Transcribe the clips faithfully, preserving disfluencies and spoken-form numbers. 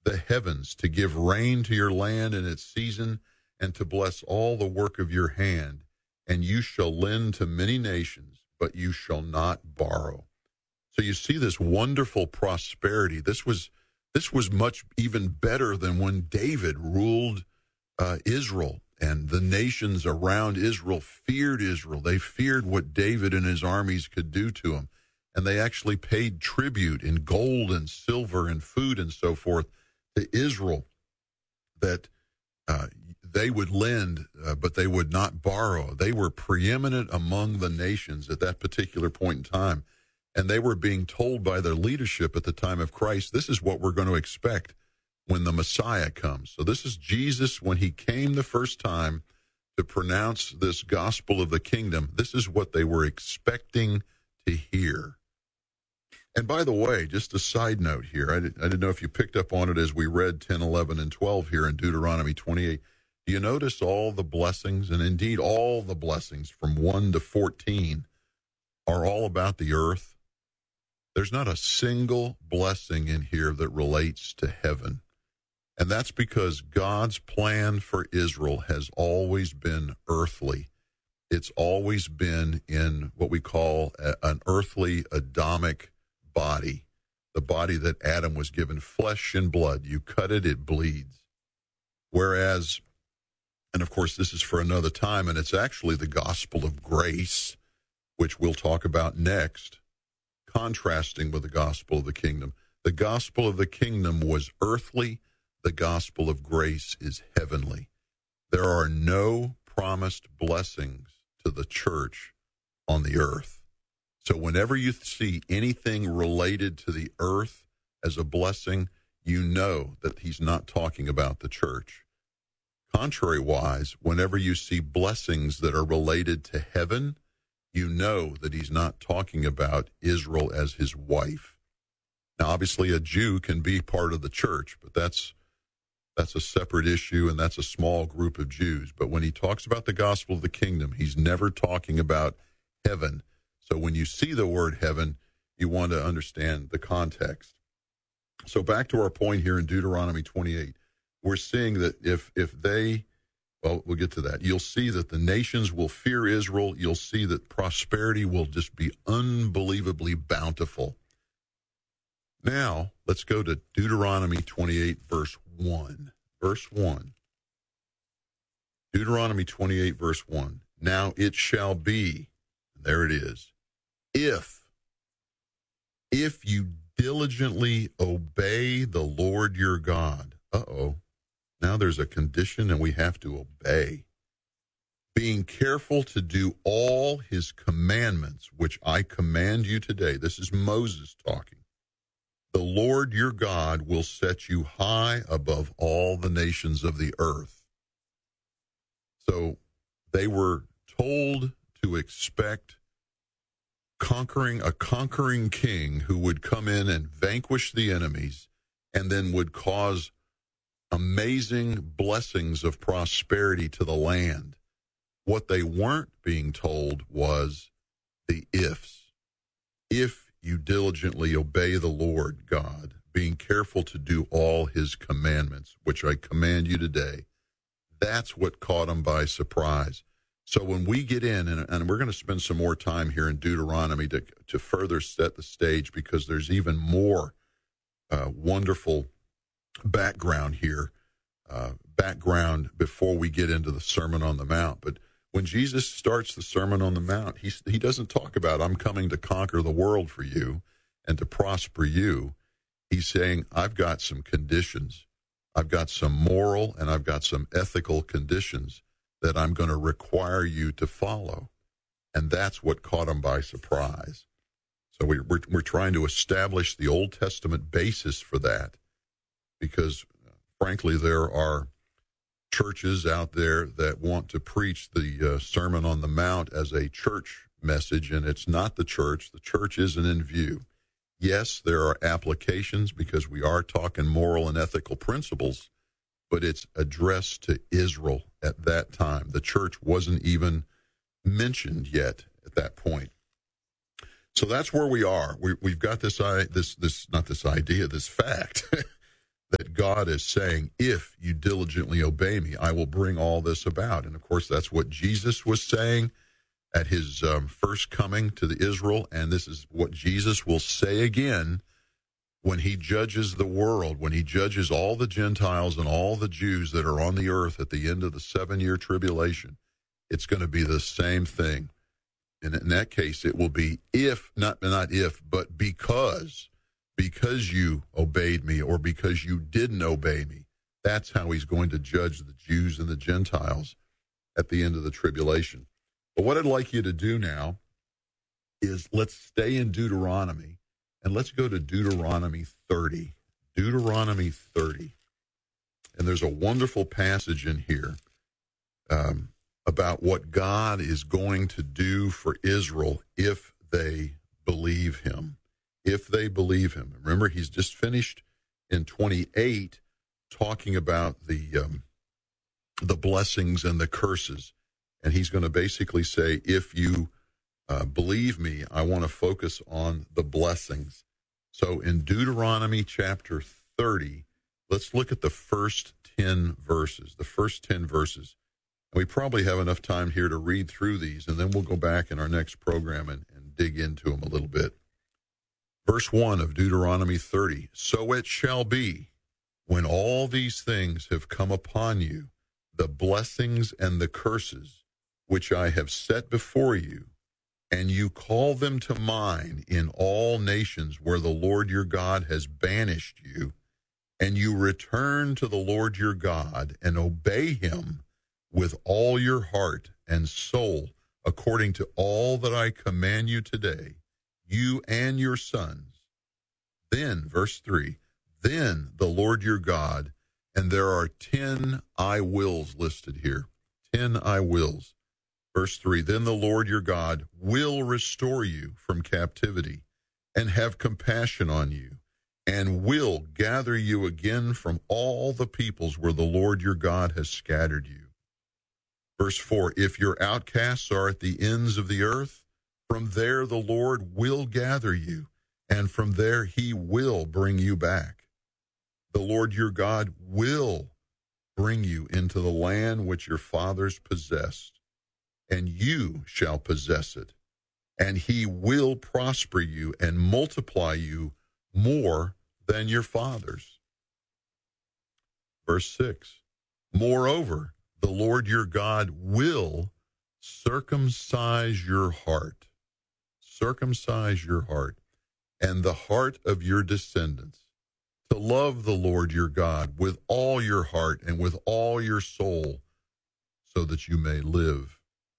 the heavens, to give rain to your land in its season, and to bless all the work of your hand. And you shall lend to many nations, but you shall not borrow. So you see this wonderful prosperity. This was this was much even better than when David ruled uh, Israel, and the nations around Israel feared Israel. They feared what David and his armies could do to them, and they actually paid tribute in gold and silver and food and so forth to Israel, that uh, they would lend, uh, but they would not borrow. They were preeminent among the nations at that particular point in time. And they were being told by their leadership at the time of Christ, this is what we're going to expect when the Messiah comes. So this is Jesus when he came the first time to pronounce this gospel of the kingdom. This is what they were expecting to hear. And by the way, just a side note here, I, did, I didn't know if you picked up on it as we read ten, eleven, and twelve here in Deuteronomy twenty-eight. Do you notice all the blessings, and indeed all the blessings from one to fourteen are all about the earth? There's not a single blessing in here that relates to heaven. And that's because God's plan for Israel has always been earthly. It's always been in what we call a, an earthly Adamic body, the body that Adam was given, flesh and blood. You cut it, it bleeds. Whereas, and of course this is for another time, and it's actually the gospel of grace, which we'll talk about next, contrasting with the gospel of the kingdom. The gospel of the kingdom was earthly. The gospel of grace is heavenly. There are no promised blessings to the church on the earth. So whenever you see anything related to the earth as a blessing, you know that he's not talking about the church. Contrary-wise, whenever you see blessings that are related to heaven, you know that he's not talking about Israel as his wife. Now, obviously, a Jew can be part of the church, but that's that's a separate issue, and that's a small group of Jews. But when he talks about the gospel of the kingdom, he's never talking about heaven. So when you see the word heaven, you want to understand the context. So back to our point here in Deuteronomy twenty-eight, we're seeing that if if they... Well, we'll get to that. You'll see that the nations will fear Israel. You'll see that prosperity will just be unbelievably bountiful. Now, let's go to Deuteronomy twenty-eight, verse one. Verse one. Deuteronomy twenty-eight, verse one. Now it shall be, there it is, if, if you diligently obey the Lord your God. Uh-oh. Now there's a condition and we have to obey. Being careful to do all his commandments, which I command you today. This is Moses talking. The Lord your God will set you high above all the nations of the earth. So they were told to expect conquering a conquering king who would come in and vanquish the enemies and then would cause amazing blessings of prosperity to the land. What they weren't being told was the ifs. If you diligently obey the Lord God, being careful to do all his commandments, which I command you today, that's what caught them by surprise. So when we get in, and, and we're going to spend some more time here in Deuteronomy to, to further set the stage, because there's even more uh, wonderful background here, uh, background before we get into the Sermon on the Mount. But when Jesus starts the Sermon on the Mount, he, he doesn't talk about, I'm coming to conquer the world for you and to prosper you. He's saying, I've got some conditions. I've got some moral and I've got some ethical conditions that I'm going to require you to follow. And that's what caught him by surprise. So we, we're, we're trying to establish the Old Testament basis for that, because, frankly, there are churches out there that want to preach the uh, Sermon on the Mount as a church message, and it's not the church. The church isn't in view. Yes, there are applications because we are talking moral and ethical principles, but it's addressed to Israel at that time. The church wasn't even mentioned yet at that point. So that's where we are. We, we've got this, this, this, not this idea, this fact that God God is saying, if you diligently obey me, I will bring all this about. And, of course, that's what Jesus was saying at his um, first coming to the Israel, and this is what Jesus will say again when he judges the world, when he judges all the Gentiles and all the Jews that are on the earth at the end of the seven-year tribulation. It's going to be the same thing. And in that case, it will be if, not, not if, but because, because you obeyed me or because you didn't obey me. That's how he's going to judge the Jews and the Gentiles at the end of the tribulation. But what I'd like you to do now is let's stay in Deuteronomy, and let's go to Deuteronomy thirty. Deuteronomy thirty. And there's a wonderful passage in here um, about what God is going to do for Israel if they believe him. If they believe him. Remember, he's just finished in twenty-eight talking about the um, the blessings and the curses. And he's going to basically say, if you uh, believe me, I want to focus on the blessings. So in Deuteronomy chapter thirty, let's look at the first ten verses. The first ten verses. And we probably have enough time here to read through these, and then we'll go back in our next program and, and dig into them a little bit. Verse one of Deuteronomy thirty, so it shall be, when all these things have come upon you, the blessings and the curses, which I have set before you, and you call them to mind in all nations where the Lord your God has banished you, and you return to the Lord your God and obey him with all your heart and soul, according to all that I command you today, you and your sons. Then, verse three, then the Lord your God, and there are ten I wills listed here, ten I wills. Verse three, then the Lord your God will restore you from captivity and have compassion on you, and will gather you again from all the peoples where the Lord your God has scattered you. Verse four, if your outcasts are at the ends of the earth, from there the Lord will gather you, and from there he will bring you back. The Lord your God will bring you into the land which your fathers possessed, and you shall possess it, and he will prosper you and multiply you more than your fathers. Verse six, moreover, the Lord your God will circumcise your heart, circumcise your heart, and the heart of your descendants, to love the Lord your God with all your heart and with all your soul, so that you may live.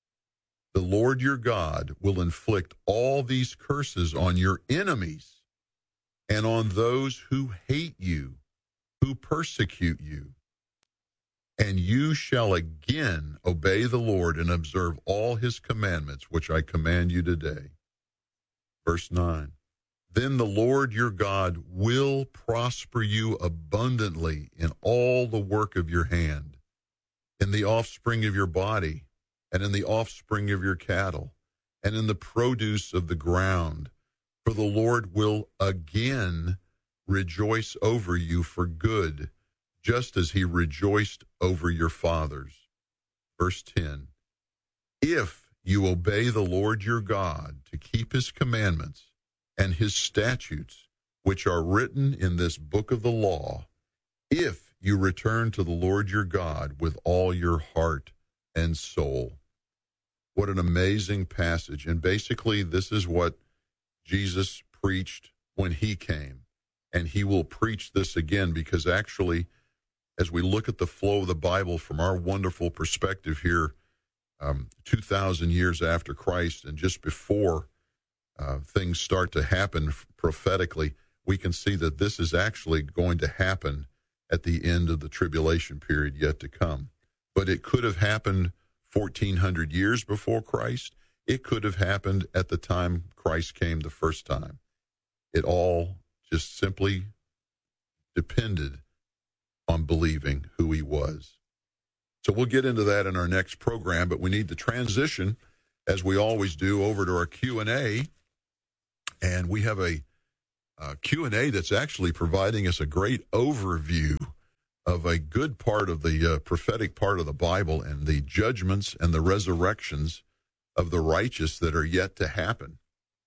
The Lord your God will inflict all these curses on your enemies and on those who hate you, who persecute you. And you shall again obey the Lord and observe all his commandments, which I command you today. Verse nine, then the Lord your God will prosper you abundantly in all the work of your hand, in the offspring of your body, and in the offspring of your cattle, and in the produce of the ground. For the Lord will again rejoice over you for good, just as he rejoiced over your fathers. Verse ten, if you obey the Lord your God to keep his commandments and his statutes, which are written in this book of the law, if you return to the Lord your God with all your heart and soul. What an amazing passage. And basically, this is what Jesus preached when he came. And he will preach this again, because actually, as we look at the flow of the Bible from our wonderful perspective here, um, two thousand years after Christ, and just before uh, things start to happen prophetically, we can see that this is actually going to happen at the end of the tribulation period yet to come. But it could have happened fourteen hundred years before Christ. It could have happened at the time Christ came the first time. It all just simply depended on believing who he was. So we'll get into that in our next program, but we need to transition, as we always do, over to our Q and A. And we have a uh, Q and A that's actually providing us a great overview of a good part of the uh, prophetic part of the Bible and the judgments and the resurrections of the righteous that are yet to happen.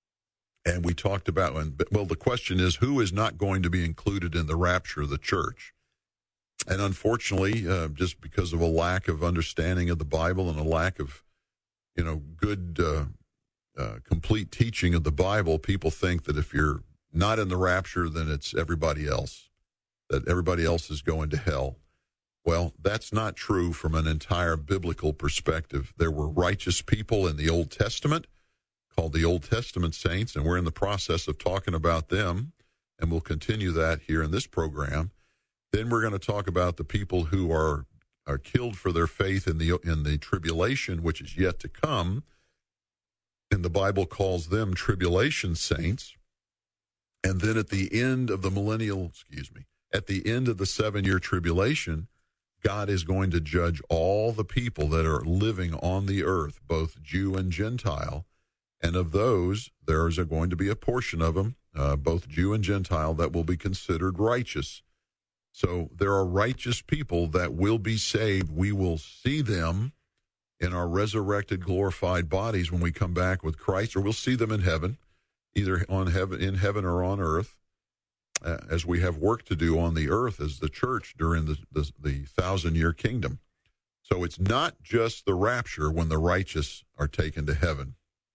And we talked about, well, the question is, who is not going to be included in the rapture of the church? And unfortunately, uh, just because of a lack of understanding of the Bible and a lack of, you know, good, uh, uh, complete teaching of the Bible, people think that if you're not in the rapture, then it's everybody else, that everybody else is going to hell. Well, that's not true from an entire biblical perspective. There were righteous people in the Old Testament called the Old Testament saints, and we're in the process of talking about them, and we'll continue that here in this program. Then we're going to talk about the people who are are killed for their faith in the in the tribulation, which is yet to come. And the Bible calls them tribulation saints. And then at the end of the millennial, excuse me, at the end of the seven-year tribulation, God is going to judge all the people that are living on the earth, both Jew and Gentile. And of those, there is going to be a portion of them, uh, both Jew and Gentile, that will be considered righteous. So there are righteous people that will be saved. We will see them in our resurrected, glorified bodies when we come back with Christ, or we'll see them in heaven, either on heaven, in heaven or on earth, uh, as we have work to do on the earth as the church during the, the, the thousand-year kingdom. So it's not just the rapture when the righteous are taken to heaven.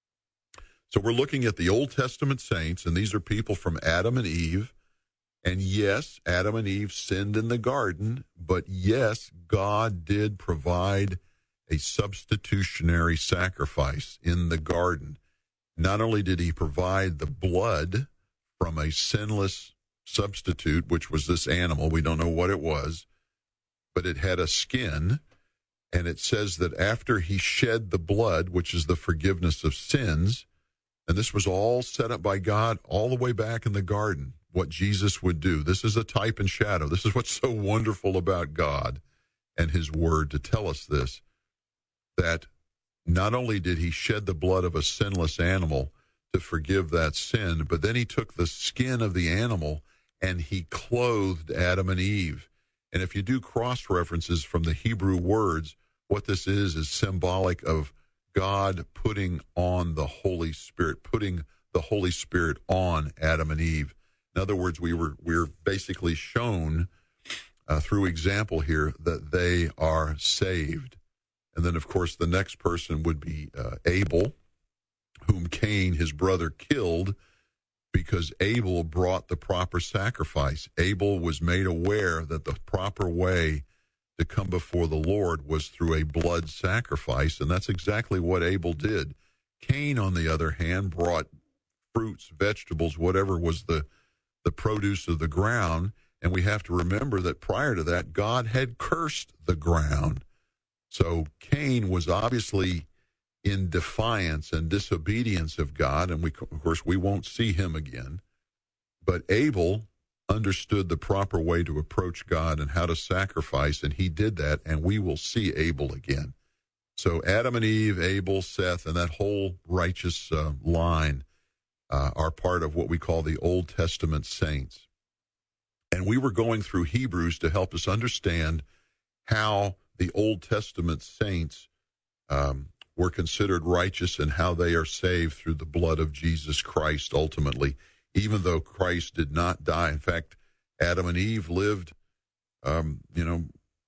So we're looking at the Old Testament saints, and these are people from Adam and Eve. And yes, Adam and Eve sinned in the garden, but yes, God did provide a substitutionary sacrifice in the garden. Not only did he provide the blood from a sinless substitute, which was this animal, we don't know what it was, but it had a skin, and it says that after he shed the blood, which is the forgiveness of sins, and this was all set up by God all the way back in the garden, what Jesus would do. This is a type and shadow. This is what's so wonderful about God and his word to tell us this, that not only did he shed the blood of a sinless animal to forgive that sin, but then he took the skin of the animal and he clothed Adam and Eve. And if you do cross references from the Hebrew words, what this is is symbolic of God putting on the Holy Spirit, putting the Holy Spirit on Adam and Eve. In other words, we were we we're basically shown uh, through example here that they are saved. And then, of course, the next person would be uh, Abel, whom Cain, his brother, killed because Abel brought the proper sacrifice. Abel was made aware that the proper way to come before the Lord was through a blood sacrifice, and that's exactly what Abel did. Cain, on the other hand, brought fruits, vegetables, whatever was the the produce of the ground, and we have to remember that prior to that, God had cursed the ground. So Cain was obviously in defiance and disobedience of God, and we, of course, we won't see him again. But Abel understood the proper way to approach God and how to sacrifice, and he did that, and we will see Abel again. So Adam and Eve, Abel, Seth, and that whole righteous uh, line Uh, are part of what we call the Old Testament saints. And we were going through Hebrews to help us understand how the Old Testament saints um, were considered righteous and how they are saved through the blood of Jesus Christ ultimately, even though Christ did not die. In fact, Adam and Eve lived, um, you know,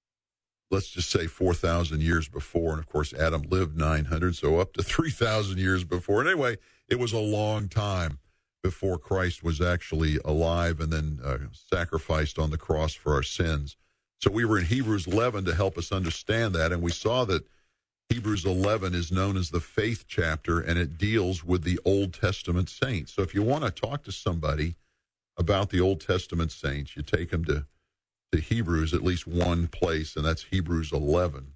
let's just say four thousand years before. And, of course, Adam lived nine hundred, so up to three thousand years before. And anyway, it was a long time before Christ was actually alive and then uh, sacrificed on the cross for our sins. So we were in Hebrews eleven to help us understand that, and we saw that Hebrews eleven is known as the faith chapter, and it deals with the Old Testament saints. So if you want to talk to somebody about the Old Testament saints, you take them to, to Hebrews, at least one place, and that's Hebrews eleven.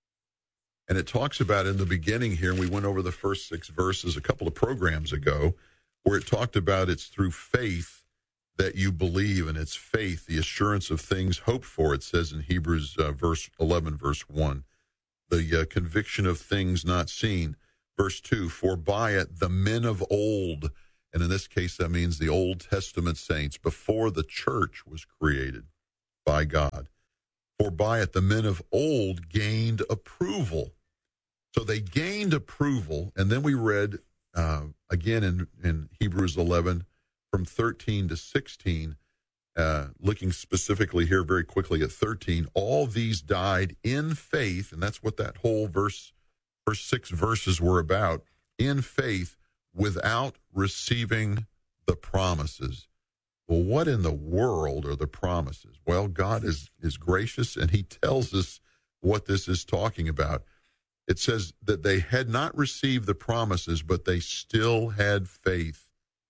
And it talks about in the beginning here, and we went over the first six verses a couple of programs ago, where it talked about it's through faith that you believe, and it's faith, the assurance of things hoped for. It says in Hebrews uh, verse eleven, verse one, the uh, conviction of things not seen. Verse two, for by it the men of old, and in this case that means the Old Testament saints, before the church was created by God, For by it the men of old gained approval. So they gained approval, and then we read uh, again in, in Hebrews eleven from thirteen to sixteen, uh, looking specifically here very quickly at thirteen. All these died in faith, and that's what that whole verse, first six verses were about, in faith without receiving the promises. Well, what in the world are the promises? Well, God is, is gracious, and he tells us what this is talking about. It says that they had not received the promises, but they still had faith.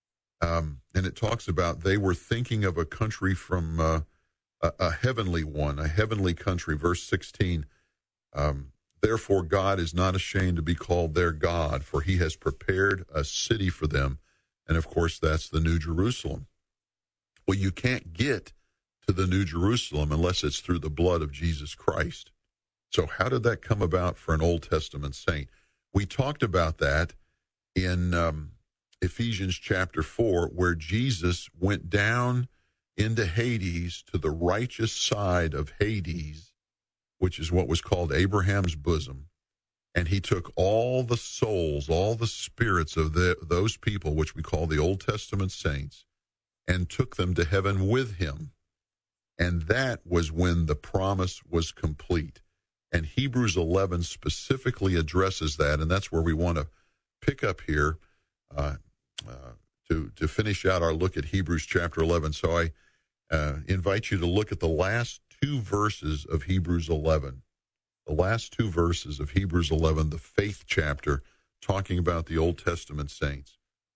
Um, and it talks about they were thinking of a country from uh, a, a heavenly one, a heavenly country. Verse sixteen, um, therefore God is not ashamed to be called their God, for he has prepared a city for them. And, of course, that's the New Jerusalem. Well, you can't get to the New Jerusalem unless it's through the blood of Jesus Christ. So how did that come about for an Old Testament saint? We talked about that in um, Ephesians chapter four, where Jesus went down into Hades to the righteous side of Hades, which is what was called Abraham's bosom. And he took all the souls, all the spirits of the, those people, which we call the Old Testament saints, and took them to heaven with him. And that was when the promise was complete. And Hebrews eleven specifically addresses that, and that's where we want to pick up here uh, uh, to, to finish out our look at Hebrews chapter eleven. So I uh, invite you to look at the last two verses of Hebrews eleven. The last two verses of Hebrews eleven, the faith chapter, talking about the Old Testament saints.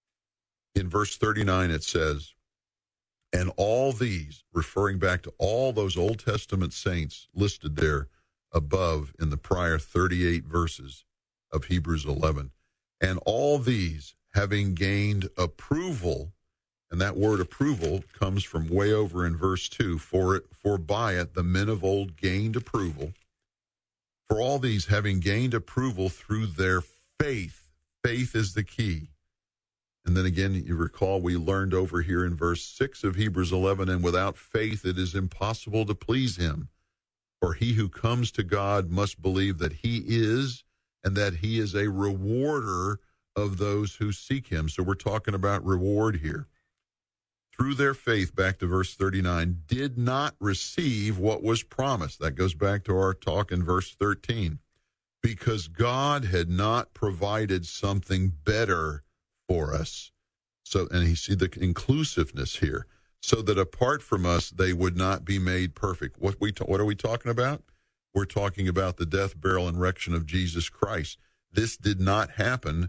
In verse thirty-nine, it says, and all these, referring back to all those Old Testament saints listed there above in the prior thirty-eight verses of Hebrews eleven, and all these having gained approval, and that word approval comes from way over in verse two, for it, for by it the men of old gained approval. For all these having gained approval through their faith, faith is the key. And then again, you recall we learned over here in verse six of Hebrews eleven, and without faith it is impossible to please him. For he who comes to God must believe that he is, and that he is a rewarder of those who seek him. So we're talking about reward here. Through their faith, back to verse thirty-nine, did not receive what was promised. That goes back to our talk in verse thirteen. Because God had not provided something better for us. So, and you see the inclusiveness here. So that apart from us, they would not be made perfect. What we ta- what are we talking about? We're talking about the death, burial, and resurrection of Jesus Christ. This did not happen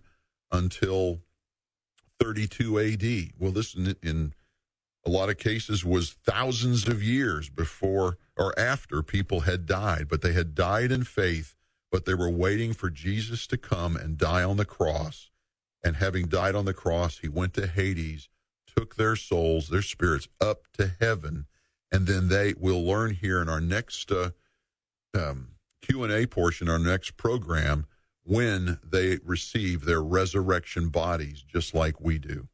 until thirty-two A D. Well, this in, in a lot of cases was thousands of years before or after people had died, but they had died in faith, but they were waiting for Jesus to come and die on the cross. And having died on the cross, he went to Hades, took their souls, their spirits up to heaven, and then they will learn here in our next uh, um, Q and A portion, our next program, when they receive their resurrection bodies, just like we do.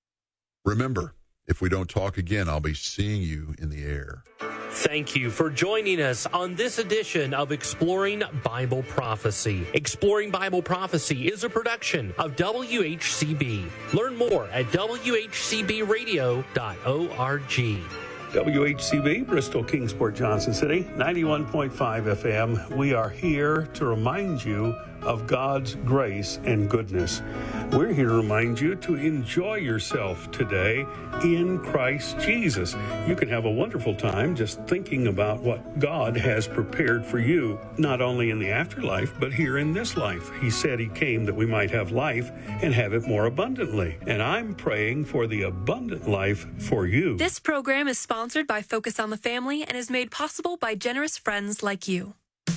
Remember, if we don't talk again, I'll be seeing you in the air. Thank you for joining us on this edition of Exploring Bible Prophecy. Exploring Bible Prophecy is a production of W H C B. Learn more at w h c b radio dot org. W H C B, Bristol, Kingsport, Johnson City, ninety-one point five F M. We are here to remind you of God's grace and goodness. We're here to remind you to enjoy yourself today in Christ Jesus. You can have a wonderful time just thinking about what God has prepared for you, not only in the afterlife, but here in this life. He said he came that we might have life and have it more abundantly. And I'm praying for the abundant life for you. This program is sponsored by Focus on the Family and is made possible by generous friends like you.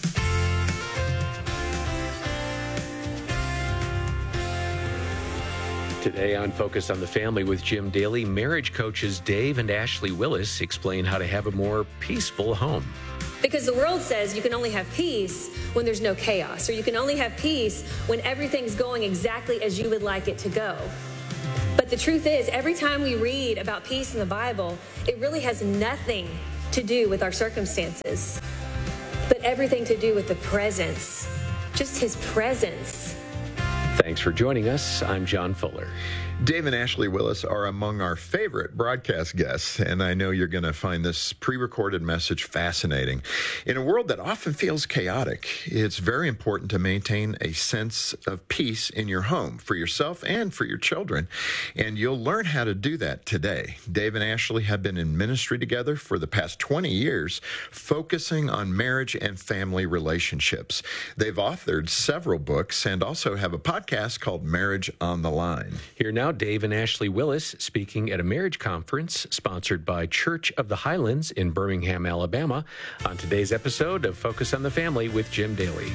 Today on Focus on the Family with Jim Daly, marriage coaches Dave and Ashley Willis explain how to have a more peaceful home. Because the world says you can only have peace when there's no chaos, or you can only have peace when everything's going exactly as you would like it to go. But the truth is, every time we read about peace in the Bible, it really has nothing to do with our circumstances. but everything to do with the presence, just his presence. Thanks for joining us. I'm John Fuller. Dave and Ashley Willis are among our favorite broadcast guests, and I know you're going to find this pre-recorded message fascinating. In a world that often feels chaotic, it's very important to maintain a sense of peace in your home for yourself and for your children, and you'll learn how to do that today. Dave and Ashley have been in ministry together for the past twenty years, focusing on marriage and family relationships. They've authored several books and also have a podcast called Marriage on the Line. Here now, Dave and Ashley Willis speaking at a marriage conference sponsored by Church of the Highlands in Birmingham, Alabama, on today's episode of Focus on the Family with Jim Daly.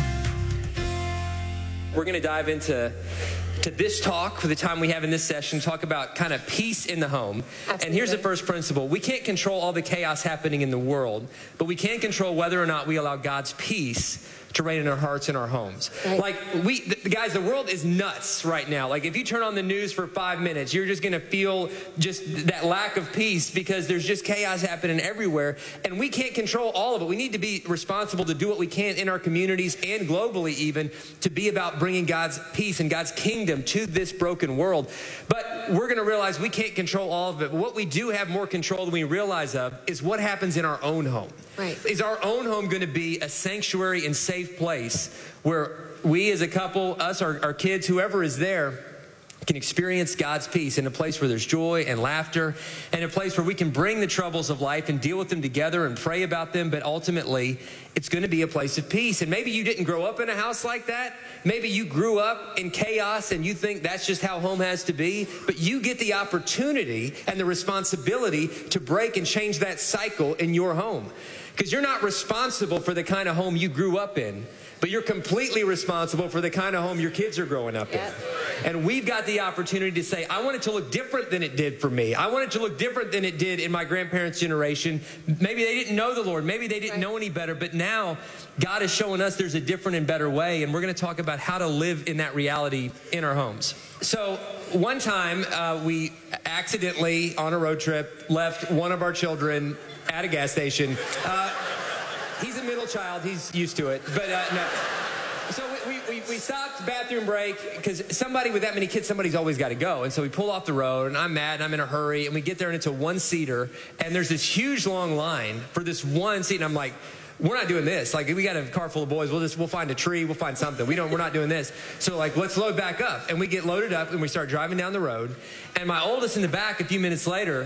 We're going to dive into to this talk for the time we have in this session, talk about kind of peace in the home. Absolutely. And here's the first principle. We can't control all the chaos happening in the world, but we can control whether or not we allow God's peace to reign in our hearts and our homes. Right. Like, we, the, guys, the world is nuts right now. Like, if you turn on the news for five minutes, you're just going to feel just that lack of peace because there's just chaos happening everywhere. And we can't control all of it. We need to be responsible to do what we can in our communities and globally even to be about bringing God's peace and God's kingdom to this broken world. But we're going to realize we can't control all of it. But what we do have more control than we realize of is what happens in our own home. Right. Is our own home going to be a sanctuary and safe place where we as a couple, us, our, our kids, whoever is there, can experience God's peace in a place where there's joy and laughter, and a place where we can bring the troubles of life and deal with them together and pray about them, but ultimately it's going to be a place of peace. And maybe you didn't grow up in a house like that. Maybe you grew up in chaos and you think that's just how home has to be, but you get the opportunity and the responsibility to break and change that cycle in your home. Because you're not responsible for the kind of home you grew up in, but you're completely responsible for the kind of home your kids are growing up yep. in. And we've got the opportunity to say, I want it to look different than it did for me. I want it to look different than it did in my grandparents' generation. Maybe they didn't know the Lord. Maybe they didn't right. know any better. But now God is showing us there's a different and better way. And we're going to talk about how to live in that reality in our homes. So one time uh, we accidentally, on a road trip, left one of our children at a gas station. Uh, he's a middle child. He's used to it. But uh, no. So we, we, we stopped, bathroom break, because somebody with that many kids, somebody's always got to go. And so we pull off the road, and I'm mad, and I'm in a hurry, and we get there, and it's a one-seater, and there's this huge long line for this one seat, and I'm like, we're not doing this. Like, we got a car full of boys. We'll just, we'll find a tree. We'll find something. We don't, we're not doing this. So, like, let's load back up. And we get loaded up, and we start driving down the road. And my oldest in the back, a few minutes later,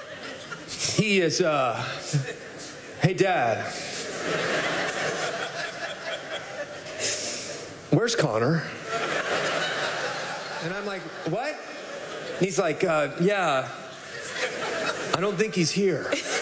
he is, uh, hey, Dad. Where's Connor? And I'm like, what? And he's like, uh, yeah, I don't think he's here.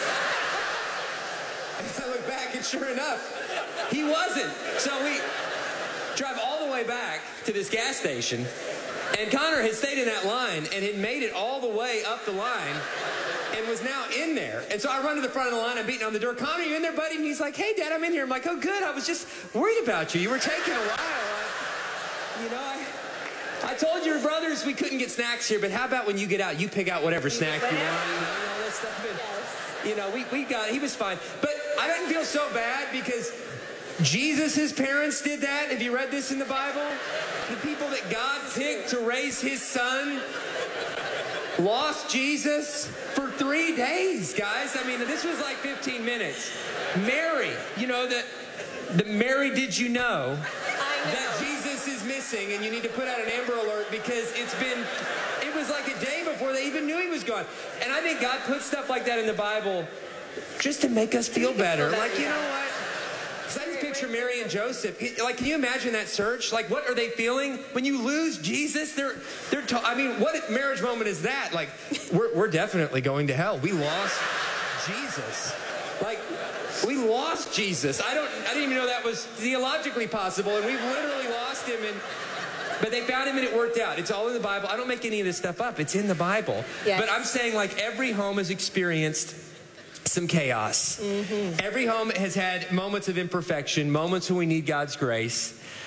And I look back, and sure enough, he wasn't. So we drive all the way back to this gas station, and Connor had stayed in that line and had made it all the way up the line and was now in there. And so I run to the front of the line, I'm beating on the door. Connor, you in there, buddy? And he's like, hey, Dad, I'm in here. I'm like, oh, good. I was just worried about you. You were taking a while. I, you know, I, I told your brothers we couldn't get snacks here, but how about when you get out, you pick out whatever snack you want, you know, all that stuff. And, yes. You know, we, we got, he was fine. But I didn't feel so bad because Jesus' parents did that. Have you read this in the Bible? The people that God picked to raise his son lost Jesus for three days, guys. I mean, this was like fifteen minutes. Mary, you know, that the Mary, did you know, that Jesus is missing and you need to put out an Amber Alert because it's been, it was like a day before they even knew he was gone. And I think God put stuff like that in the Bible just to make us feel better. Like, you know what? Because I just picture Mary and Joseph. Like, can you imagine that search? Like, what are they feeling when you lose Jesus? They're, they're. Ta- I mean, what marriage moment is that? Like, we're, we're definitely going to hell. We lost Jesus. Like, we lost Jesus. I don't. I didn't even know that was theologically possible, and we've literally lost him. And but they found him, and it worked out. It's all in the Bible. I don't make any of this stuff up. It's in the Bible. Yes. But I'm saying, like, every home has experienced some chaos. Mm-hmm. Every home has had moments of imperfection, moments when we need God's grace.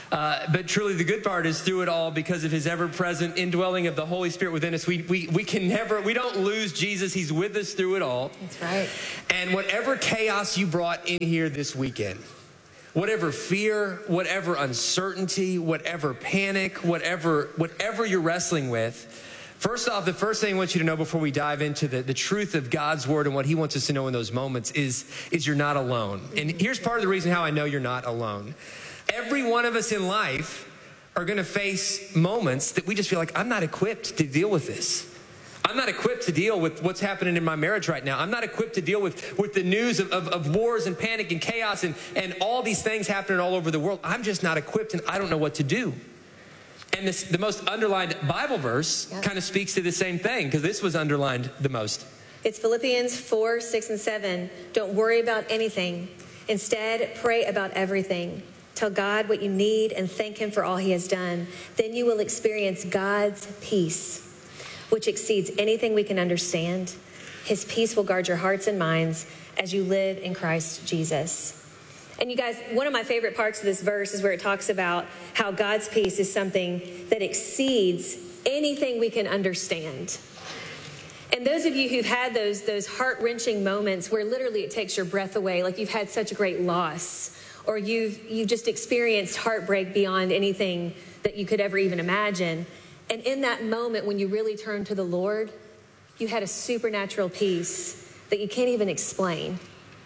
Uh, but truly the good part is through it all, because of his ever-present indwelling of the Holy Spirit within us, we, we, we can never, we don't lose Jesus. He's with us through it all. That's right. And whatever chaos you brought in here this weekend, whatever fear, whatever uncertainty, whatever panic, whatever, whatever you're wrestling with, first off, the first thing I want you to know before we dive into the, the truth of God's word and what he wants us to know in those moments is, is you're not alone. And here's part of the reason how I know you're not alone. Every one of us in life are going to face moments that we just feel like, I'm not equipped to deal with this. I'm not equipped to deal with what's happening in my marriage right now. I'm not equipped to deal with, with the news of, of, of wars and panic and chaos and, and all these things happening all over the world. I'm just not equipped, and I don't know what to do. And this, the most underlined Bible verse yeah. kind of speaks to the same thing, because this was underlined the most. It's Philippians four, six, and seven. Don't worry about anything. Instead, pray about everything. Tell God what you need and thank him for all he has done. Then you will experience God's peace, which exceeds anything we can understand. His peace will guard your hearts and minds as you live in Christ Jesus. And you guys, one of my favorite parts of this verse is where it talks about how God's peace is something that exceeds anything we can understand. And those of you who've had those, those heart-wrenching moments where literally it takes your breath away, like you've had such a great loss, or you've, you've just experienced heartbreak beyond anything that you could ever even imagine. And in that moment, when you really turn to the Lord, you had a supernatural peace that you can't even explain.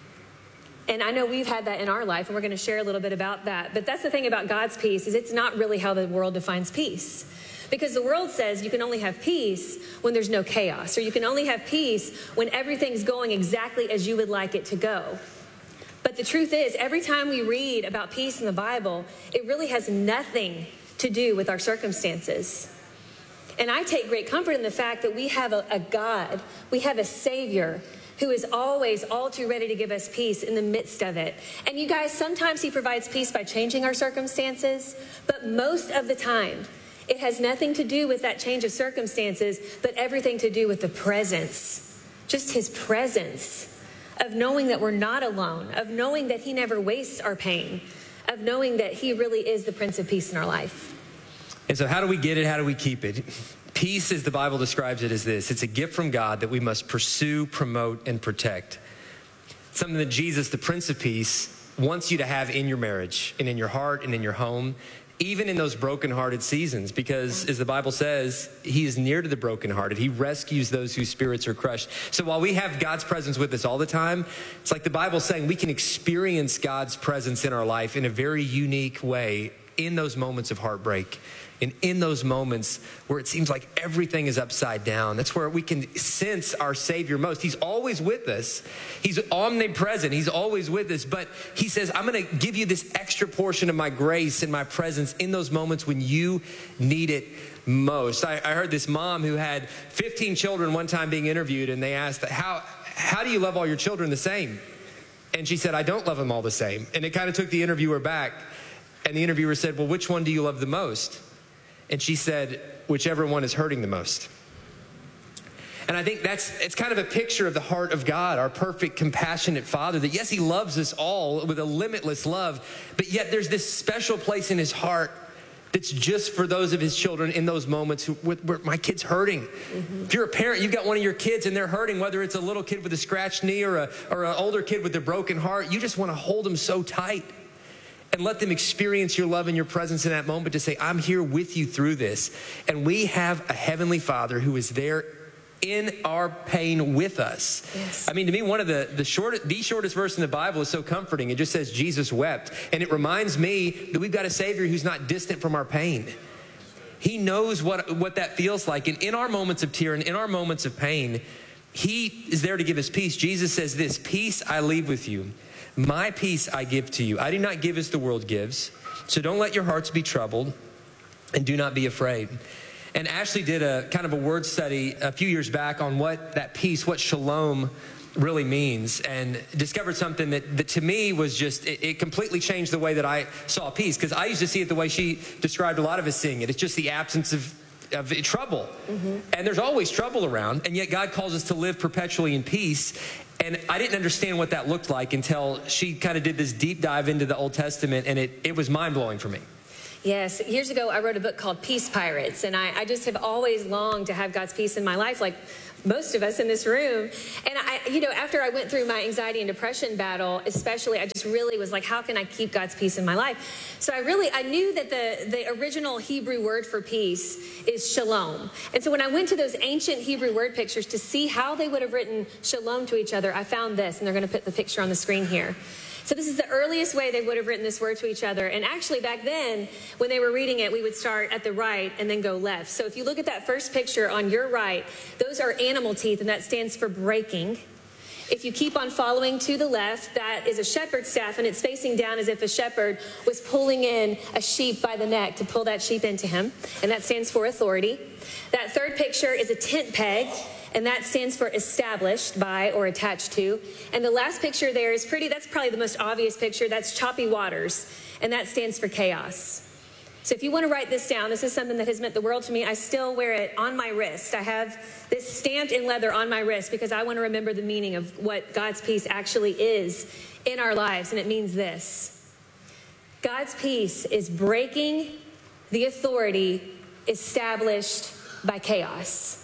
And I know we've had that in our life, and we're going to share a little bit about that. But that's the thing about God's peace, is it's not really how the world defines peace. Because the world says you can only have peace when there's no chaos, or you can only have peace when everything's going exactly as you would like it to go. But the truth is, every time we read about peace in the Bible, it really has nothing to do with our circumstances. And I take great comfort in the fact that we have a, a God, we have a Savior who is always all too ready to give us peace in the midst of it. And you guys, sometimes he provides peace by changing our circumstances, but most of the time, it has nothing to do with that change of circumstances, but everything to do with the presence, just his presence. Of knowing that we're not alone, of knowing that he never wastes our pain, of knowing that he really is the Prince of Peace in our life. And so how do we get it? How do we keep it? Peace, as the Bible describes it, is this. It's a gift from God that we must pursue, promote, and protect. Something that Jesus, the Prince of Peace, wants you to have in your marriage and in your heart and in your home, even in those brokenhearted seasons, because as the Bible says, he is near to the brokenhearted. He rescues those whose spirits are crushed. So while we have God's presence with us all the time, it's like the Bible's saying we can experience God's presence in our life in a very unique way in those moments of heartbreak. And in those moments where it seems like everything is upside down, that's where we can sense our Savior most. He's always with us. He's omnipresent. He's always with us. But he says, I'm going to give you this extra portion of my grace and my presence in those moments when you need it most. I, I heard this mom who had fifteen children one time being interviewed, and they asked, how, how do you love all your children the same? And she said, I don't love them all the same. And it kind of took the interviewer back. And the interviewer said, well, which one do you love the most? And she said, whichever one is hurting the most. And I think that's, it's kind of a picture of the heart of God, our perfect, compassionate Father, that yes, he loves us all with a limitless love, but yet there's this special place in his heart that's just for those of his children in those moments who, where my kid's hurting. Mm-hmm. If you're a parent, you've got one of your kids and they're hurting, whether it's a little kid with a scratched knee or a, or an older kid with a broken heart, you just want to hold them so tight and let them experience your love and your presence in that moment to say, I'm here with you through this. And we have a heavenly Father who is there in our pain with us. Yes. I mean, to me, one of the, the shortest, the shortest verse in the Bible is so comforting. It just says Jesus wept. And it reminds me that we've got a Savior who's not distant from our pain. He knows what, what that feels like. And in our moments of tear and in our moments of pain, he is there to give us peace. Jesus says this, peace I leave with you. My peace I give to you. I do not give as the world gives. So don't let your hearts be troubled and do not be afraid. And Ashley did a kind of a word study a few years back on what that peace, what shalom really means, and discovered something that, that to me was just, it, it completely changed the way that I saw peace, because I used to see it the way she described a lot of us seeing it. It's just the absence of of trouble. Mm-hmm. And there's always trouble around, and yet God calls us to live perpetually in peace. And I didn't understand what that looked like until she kind of did this deep dive into the Old Testament, and it, it was mind-blowing for me. Yes, years ago I wrote a book called Peace Pirates, and I, I just have always longed to have God's peace in my life, like most of us in this room. And I, you know, after I went through my anxiety and depression battle, especially, I just really was like, how can I keep God's peace in my life? So I really, I knew that the, the original Hebrew word for peace is shalom. And so when I went to those ancient Hebrew word pictures to see how they would have written shalom to each other, I found this, and they're going to put the picture on the screen here. So this is the earliest way they would have written this word to each other. And actually back then, when they were reading it, we would start at the right and then go left. So if you look at that first picture on your right, those are animal teeth, and that stands for breaking. If you keep on following to the left, that is a shepherd's staff, and it's facing down as if a shepherd was pulling in a sheep by the neck to pull that sheep into him, and that stands for authority. That third picture is a tent peg, and that stands for established by or attached to. And the last picture there is pretty, that's probably the most obvious picture. That's choppy waters, and that stands for chaos. So if you want to write this down, this is something that has meant the world to me. I still wear it on my wrist. I have this stamped in leather on my wrist because I want to remember the meaning of what God's peace actually is in our lives. And it means this: God's peace is breaking the authority established by chaos.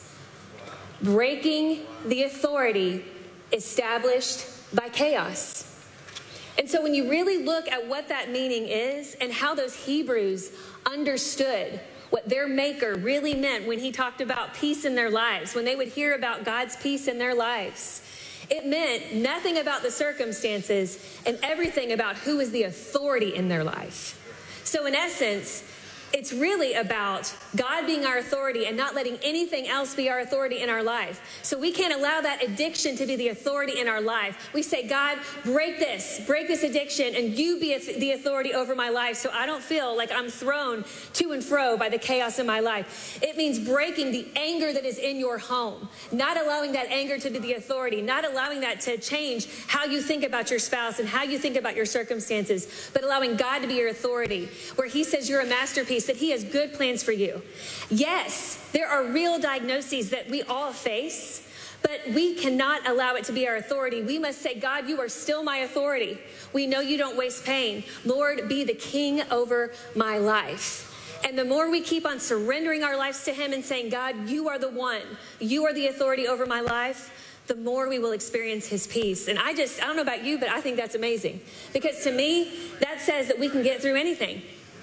Breaking the authority established by chaos. And so when you really look at what that meaning is and how those Hebrews understood what their maker really meant when he talked about peace in their lives, when they would hear about God's peace in their lives, it meant nothing about the circumstances and everything about who is the authority in their life. So in essence, it's really about God being our authority and not letting anything else be our authority in our life. So we can't allow that addiction to be the authority in our life. We say, God, break this, break this addiction, and you be the authority over my life so I don't feel like I'm thrown to and fro by the chaos in my life. It means breaking the anger that is in your home, not allowing that anger to be the authority, not allowing that to change how you think about your spouse and how you think about your circumstances, but allowing God to be your authority, where he says you're a masterpiece, that he has good plans for you. Yes, there are real diagnoses that we all face, but we cannot allow it to be our authority. We must say, God, you are still my authority. We know you don't waste pain. Lord, be the king over my life. And the more we keep on surrendering our lives to him and saying, God, you are the one, you are the authority over my life, the more we will experience his peace. And I just, I don't know about you, but I think that's amazing. Because to me, that says that we can get through anything.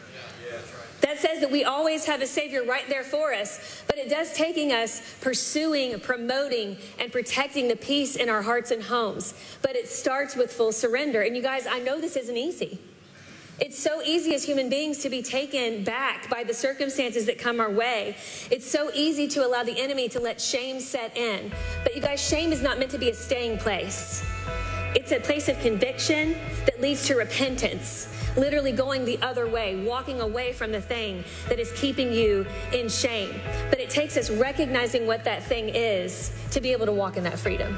That says that we always have a Savior right there for us, but it does taking us pursuing, promoting, and protecting the peace in our hearts and homes. But it starts with full surrender. And you guys, I know this isn't easy. It's so easy as human beings to be taken back by the circumstances that come our way. It's so easy to allow the enemy to let shame set in. But you guys, shame is not meant to be a staying place. It's a place of conviction that leads to repentance. Literally going the other way, walking away from the thing that is keeping you in shame. But it takes us recognizing what that thing is to be able to walk in that freedom.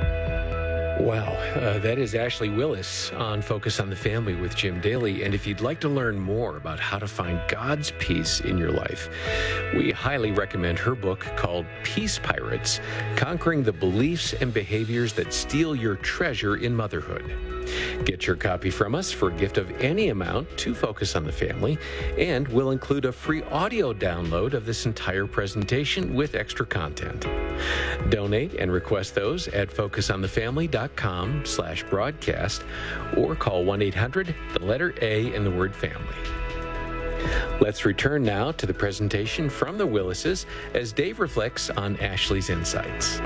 Wow, uh, that is Ashley Willis on Focus on the Family with Jim Daly. And if you'd like to learn more about how to find God's peace in your life, we highly recommend her book called Peace Pirates: Conquering the Beliefs and Behaviors That Steal Your Treasure in Motherhood. Get your copy from us for a gift of any amount to Focus on the Family, and we'll include a free audio download of this entire presentation with extra content. Donate and request those at focusonthefamily.com slash broadcast or call one eight hundred, the letter A in the word family. Let's return now to the presentation from the Willises as Dave reflects on Ashley's insights.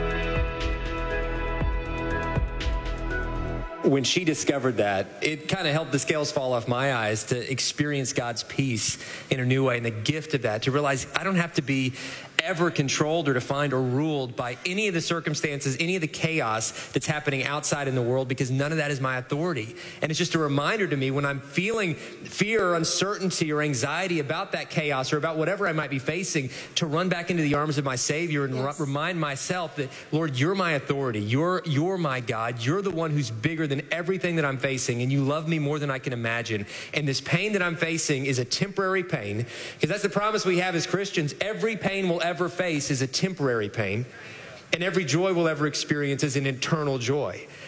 When she discovered that, it kind of helped the scales fall off my eyes to experience God's peace in a new way, and the gift of that, to realize I don't have to be ever controlled or defined or ruled by any of the circumstances, any of the chaos that's happening outside in the world, because none of that is my authority. And it's just a reminder to me when I'm feeling fear or uncertainty or anxiety about that chaos or about whatever I might be facing, to run back into the arms of my Savior and yes. r- remind myself that, Lord, you're my authority. You're, you're my God. You're the one who's bigger than everything that I'm facing, and you love me more than I can imagine. And this pain that I'm facing is a temporary pain, because that's the promise we have as Christians. Every pain we'll ever face is a temporary pain, and every joy we'll ever experience is an eternal joy.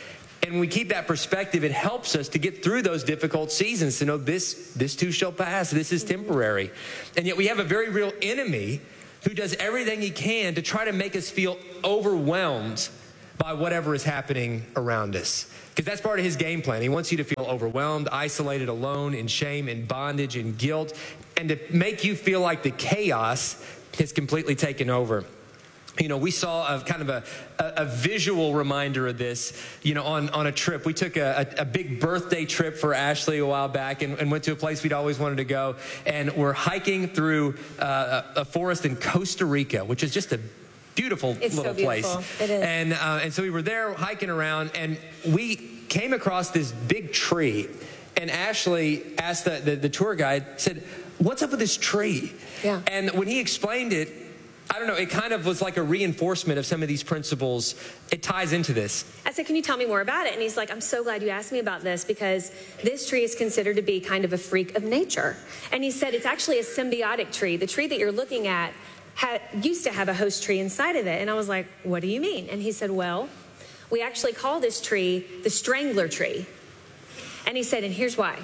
And when we keep that perspective, it helps us to get through those difficult seasons, to know this, this too shall pass. This is temporary. And yet we have a very real enemy who does everything he can to try to make us feel overwhelmed by whatever is happening around us. Because that's part of his game plan. He wants you to feel overwhelmed, isolated, alone, in shame, in bondage, in guilt, and to make you feel like the chaos has completely taken over. You know, we saw a kind of a, a, a visual reminder of this, you know, on, on a trip. We took a, a, a big birthday trip for Ashley a while back and, and went to a place we'd always wanted to go. And we're hiking through uh, a, a forest in Costa Rica, which is just a beautiful it's little so beautiful. place. It is. And, uh, and so we were there hiking around, and we came across this big tree. And Ashley asked the, the, the tour guide, said, "What's up with this tree?" Yeah. And when he explained it, I don't know, it kind of was like a reinforcement of some of these principles. It ties into this. I said, "Can you tell me more about it?" And he's like, "I'm so glad you asked me about this, because this tree is considered to be kind of a freak of nature." And he said, it's actually a symbiotic tree. The tree that you're looking at had, used to have a host tree inside of it. And I was like, "What do you mean?" And he said, "Well, we actually call this tree the strangler tree." And he said, and here's why.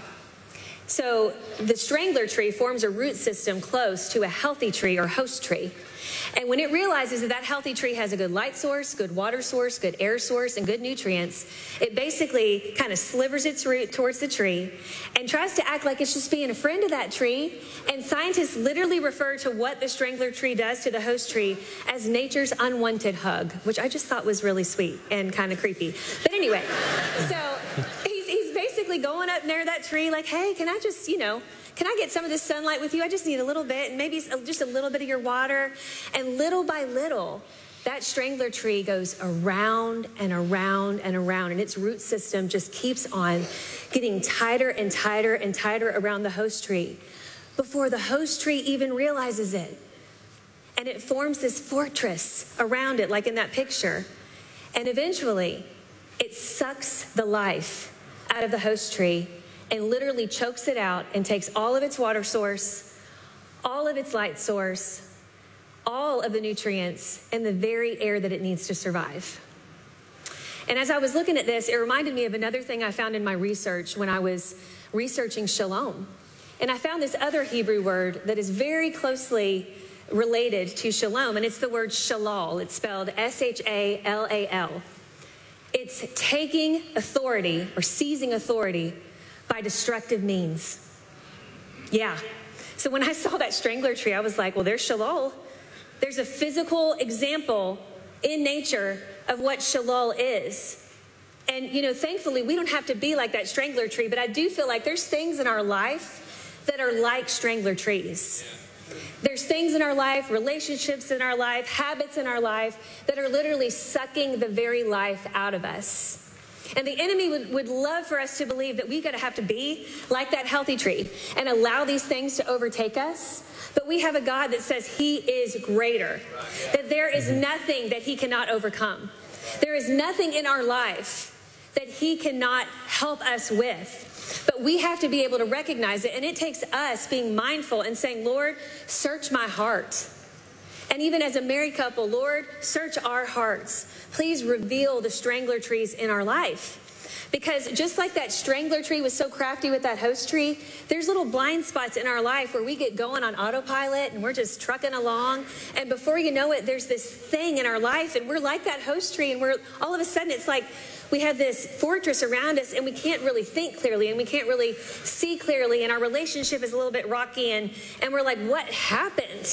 So the strangler tree forms a root system close to a healthy tree or host tree. And when it realizes that that healthy tree has a good light source, good water source, good air source, and good nutrients, it basically kind of slivers its root towards the tree and tries to act like it's just being a friend of that tree. And scientists literally refer to what the strangler tree does to the host tree as nature's unwanted hug, which I just thought was really sweet and kind of creepy. But anyway, so he's, he's basically going up near that tree like, "Hey, can I just, you know, can I get some of this sunlight with you? I just need a little bit, and maybe just a little bit of your water." And little by little, that strangler tree goes around and around and around, and its root system just keeps on getting tighter and tighter and tighter around the host tree before the host tree even realizes it. And it forms this fortress around it, like in that picture. And eventually, it sucks the life out of the host tree and literally chokes it out and takes all of its water source, all of its light source, all of the nutrients, and the very air that it needs to survive. And as I was looking at this, it reminded me of another thing I found in my research when I was researching shalom. And I found this other Hebrew word that is very closely related to shalom, and it's the word shalal. It's spelled S H A L A L. It's taking authority or seizing authority by destructive means. Yeah. So when I saw that strangler tree, I was like, well, there's shalal. There's a physical example in nature of what shalal is. And, you know, thankfully, we don't have to be like that strangler tree, but I do feel like there's things in our life that are like strangler trees. There's things in our life, relationships in our life, habits in our life that are literally sucking the very life out of us. And the enemy would, would love for us to believe that we got to have to be like that healthy tree and allow these things to overtake us. But we have a God that says he is greater, that there is nothing that he cannot overcome. There is nothing in our life that he cannot help us with. But we have to be able to recognize it. And it takes us being mindful and saying, Lord, search my heart. And even as a married couple, Lord, search our hearts. Please reveal the strangler trees in our life. Because just like that strangler tree was so crafty with that host tree, there's little blind spots in our life where we get going on autopilot and we're just trucking along. And before you know it, there's this thing in our life and we're like that host tree. And we're all of a sudden, it's like we have this fortress around us and we can't really think clearly and we can't really see clearly. And our relationship is a little bit rocky and, and we're like, what happened?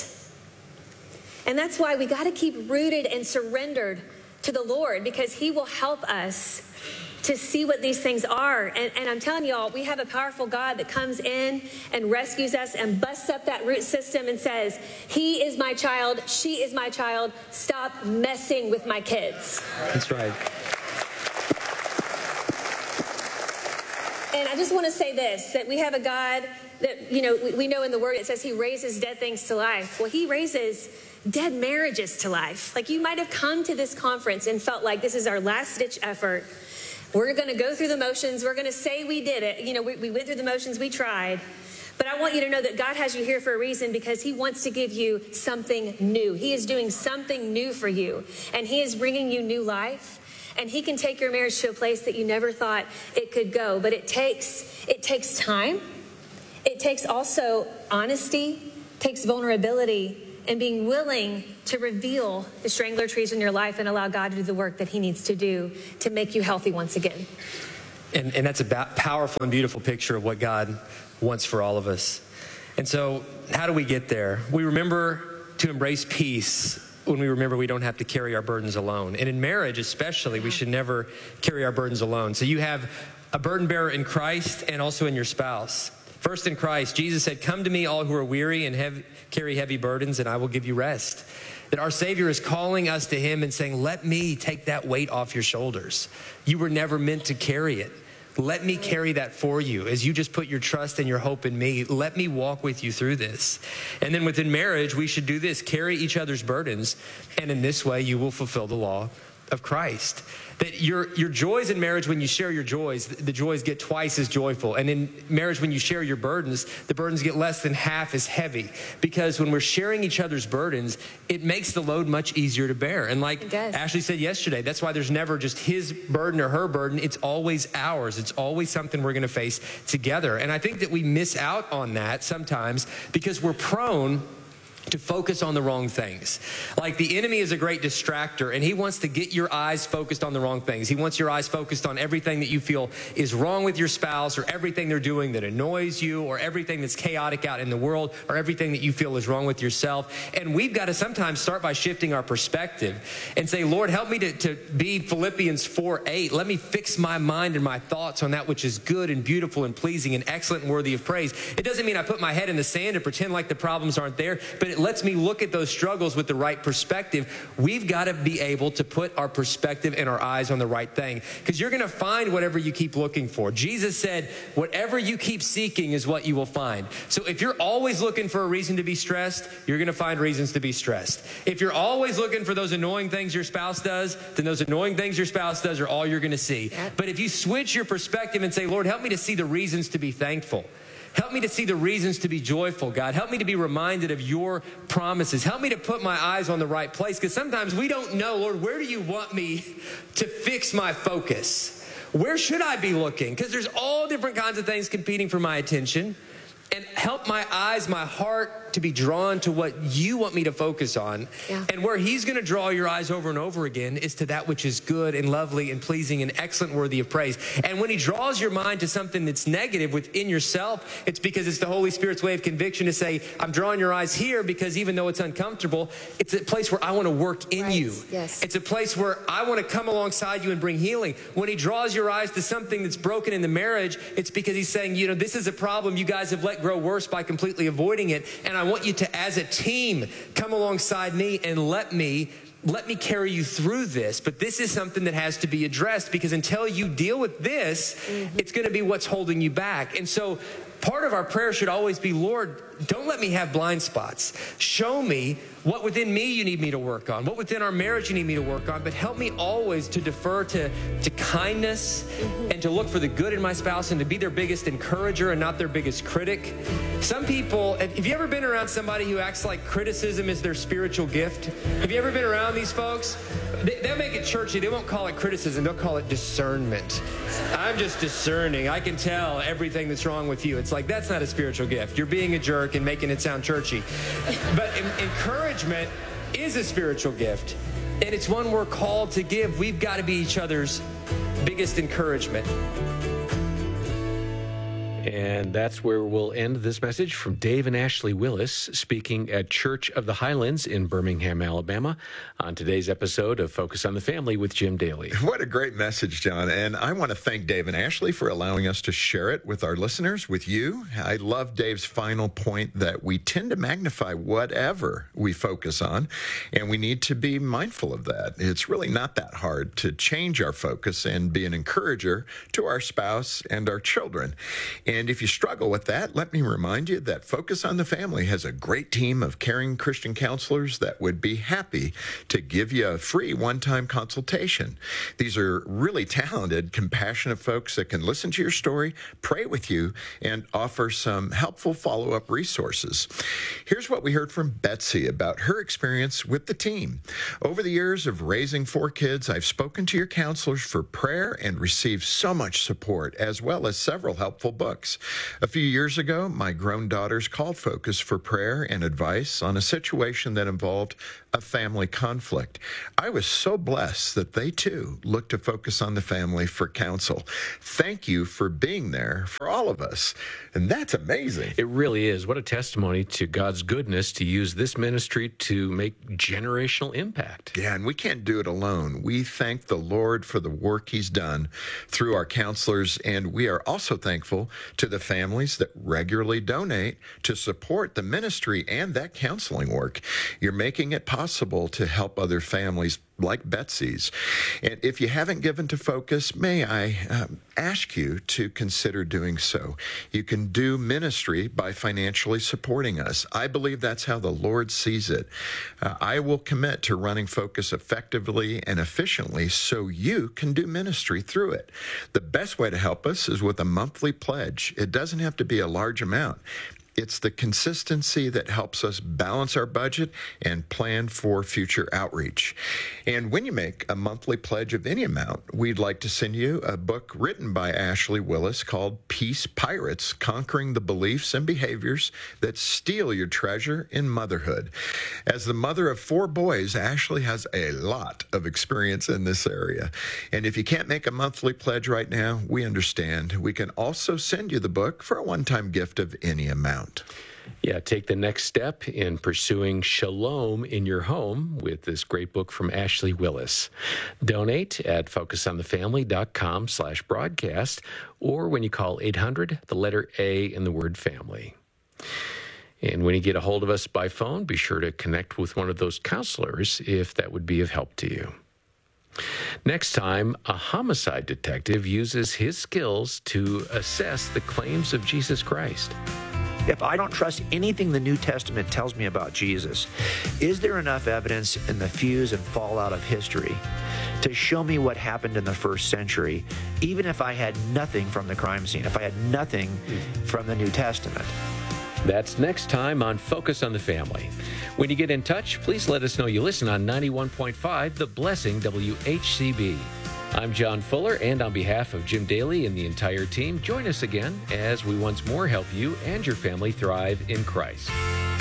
And that's why we got to keep rooted and surrendered to the Lord, because he will help us to see what these things are. And, and I'm telling y'all, we have a powerful God that comes in and rescues us and busts up that root system and says, he is my child, she is my child, stop messing with my kids. That's right. And I just want to say this, that we have a God that, you know, we, we know in the Word it says he raises dead things to life. Well, he raises dead marriages to life. Like, you might have come to this conference and felt like this is our last ditch effort. We're going to go through the motions. We're going to say we did it. You know, we, we went through the motions. We tried. But I want you to know that God has you here for a reason, because he wants to give you something new. He is doing something new for you, and he is bringing you new life. And he can take your marriage to a place that you never thought it could go. But it takes, it takes time. It takes also honesty, takes vulnerability, and being willing to reveal the strangler trees in your life and allow God to do the work that he needs to do to make you healthy once again. And, and that's a ba- powerful and beautiful picture of what God wants for all of us. And so how do we get there? We remember to embrace peace when we remember we don't have to carry our burdens alone. And in marriage especially, we should never carry our burdens alone. So you have a burden bearer in Christ and also in your spouse. First in Christ, Jesus said, "Come to me, all who are weary and heavy, carry heavy burdens, and I will give you rest." That our Savior is calling us to him and saying, let me take that weight off your shoulders. You were never meant to carry it. Let me carry that for you. As you just put your trust and your hope in me, let me walk with you through this. And then within marriage, we should do this, carry each other's burdens, and in this way, you will fulfill the law of Christ. That your your joys in marriage, when you share your joys, the joys get twice as joyful. And in marriage, when you share your burdens, the burdens get less than half as heavy. Because when we're sharing each other's burdens, it makes the load much easier to bear. And like Ashley said yesterday, that's why there's never just his burden or her burden. It's always ours. It's always something we're going to face together. And I think that we miss out on that sometimes because we're prone to focus on the wrong things. Like the enemy is a great distractor, and he wants to get your eyes focused on the wrong things. He wants your eyes focused on everything that you feel is wrong with your spouse, or everything they're doing that annoys you, or everything that's chaotic out in the world, or everything that you feel is wrong with yourself. And we've got to sometimes start by shifting our perspective and say, Lord, help me to, to be Philippians four eight. Let me fix my mind and my thoughts on that which is good and beautiful and pleasing and excellent and worthy of praise. It doesn't mean I put my head in the sand and pretend like the problems aren't there, but it lets me look at those struggles with the right perspective. We've got to be able to put our perspective and our eyes on the right thing, because you're going to find whatever you keep looking for. Jesus said, whatever you keep seeking is what you will find. So if you're always looking for a reason to be stressed, you're going to find reasons to be stressed. If you're always looking for those annoying things your spouse does, then those annoying things your spouse does are all you're going to see. But if you switch your perspective and say, Lord, help me to see the reasons to be thankful. Help me to see the reasons to be joyful, God. Help me to be reminded of your promises. Help me to put my eyes on the right place, because sometimes we don't know, Lord, where do you want me to fix my focus? Where should I be looking? Because there's all different kinds of things competing for my attention. And help my eyes, my heart to be drawn to what you want me to focus on. Yeah. And where he's going to draw your eyes over and over again is to that which is good and lovely and pleasing and excellent, worthy of praise. And when he draws your mind to something that's negative within yourself, it's because it's the Holy Spirit's way of conviction to say, I'm drawing your eyes here because even though it's uncomfortable, it's a place where I want to work in right. you. Yes. It's a place where I want to come alongside you and bring healing. When he draws your eyes to something that's broken in the marriage, it's because he's saying, you know, this is a problem you guys have let grow worse by completely avoiding it. And I want you to, as a team, come alongside me and let me let me carry you through this. But this is something that has to be addressed, because until you deal with this, mm-hmm. it's going to be what's holding you back. And so part of our prayer should always be, Lord, don't let me have blind spots. Show me what within me you need me to work on, what within our marriage you need me to work on, but help me always to defer to, to kindness mm-hmm. and to look for the good in my spouse and to be their biggest encourager and not their biggest critic. Some people, have you ever been around somebody who acts like criticism is their spiritual gift? Have you ever been around these folks? They, they'll make it churchy. They won't call it criticism. They'll call it discernment. I'm just discerning. I can tell everything that's wrong with you. It's like, that's not a spiritual gift. You're being a jerk and making it sound churchy. But encouragement is a spiritual gift, and it's one we're called to give. We've got to be each other's biggest encouragement. And that's where we'll end this message from Dave and Ashley Willis, speaking at Church of the Highlands in Birmingham, Alabama, on today's episode of Focus on the Family with Jim Daly. What a great message, John. And I want to thank Dave and Ashley for allowing us to share it with our listeners, with you. I love Dave's final point that we tend to magnify whatever we focus on, and we need to be mindful of that. It's really not that hard to change our focus and be an encourager to our spouse and our children. And And if you struggle with that, let me remind you that Focus on the Family has a great team of caring Christian counselors that would be happy to give you a free one-time consultation. These are really talented, compassionate folks that can listen to your story, pray with you, and offer some helpful follow-up resources. Here's what we heard from Betsy about her experience with the team. Over the years of raising four kids, I've spoken to your counselors for prayer and received so much support, as well as several helpful books. A few years ago, my grown daughters called Focus for prayer and advice on a situation that involved a family conflict. I was so blessed that they too looked to Focus on the Family for counsel. Thank you for being there for all of us. And that's amazing. It really is. What a testimony to God's goodness to use this ministry to make generational impact. Yeah, and we can't do it alone. We thank the Lord for the work he's done through our counselors, and we are also thankful to the families that regularly donate to support the ministry and that counseling work. You're making it possible to help other families like Betsy's. And if you haven't given to Focus, may I um, ask you to consider doing so. You can do ministry by financially supporting us. I believe that's how the Lord sees it. Uh, I will commit to running Focus effectively and efficiently so you can do ministry through it. The best way to help us is with a monthly pledge. It doesn't have to be a large amount. It's the consistency that helps us balance our budget and plan for future outreach. And when you make a monthly pledge of any amount, we'd like to send you a book written by Ashley Willis called Peace Pirates, Conquering the Beliefs and Behaviors That Steal Your Treasure in Motherhood. As the mother of four boys, Ashley has a lot of experience in this area. And if you can't make a monthly pledge right now, we understand. We can also send you the book for a one-time gift of any amount. Yeah, take the next step in pursuing shalom in your home with this great book from Ashley Willis. Donate at focusonthefamily.com slash broadcast or when you call eight hundred, the letter A in the word family. And when you get a hold of us by phone, be sure to connect with one of those counselors if that would be of help to you. Next time, a homicide detective uses his skills to assess the claims of Jesus Christ. If I don't trust anything the New Testament tells me about Jesus, is there enough evidence in the fuse and fallout of history to show me what happened in the first century, even if I had nothing from the crime scene, if I had nothing from the New Testament? That's next time on Focus on the Family. When you get in touch, please let us know you listen on ninety-one point five The Blessing W H C B. I'm John Fuller, and on behalf of Jim Daly and the entire team, join us again as we once more help you and your family thrive in Christ.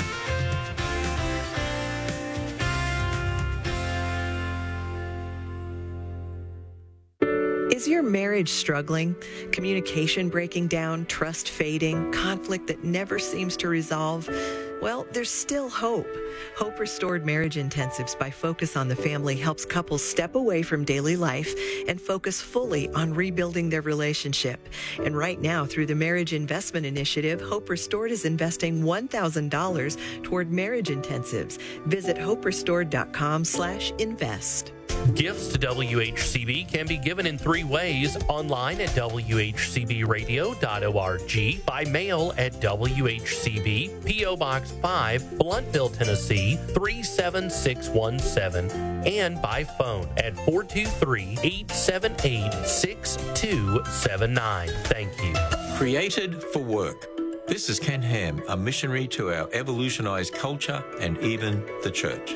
Is your marriage struggling? Communication breaking down, trust fading, conflict that never seems to resolve? Well, there's still hope. Hope Restored Marriage Intensives by Focus on the Family helps couples step away from daily life and focus fully on rebuilding their relationship. And right now, through the Marriage Investment Initiative, Hope Restored is investing one thousand dollars toward marriage intensives. Visit hoperestored.com slash invest. Gifts to W H C B can be given in three ways: online at w h c b radio dot org, by mail at W H C B, P O Box five, Blountville, Tennessee three seven six one seven, and by phone at four two three, eight seven eight, six two seven nine. Thank you. Created for work. This is Ken Ham, a missionary to our evolutionized culture and even the church.